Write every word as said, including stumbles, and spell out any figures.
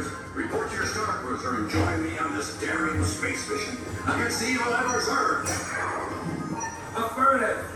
Enterprise. Report to your star cruiser and join me on this daring space mission against the evil Emperor's Earth. Affirmative.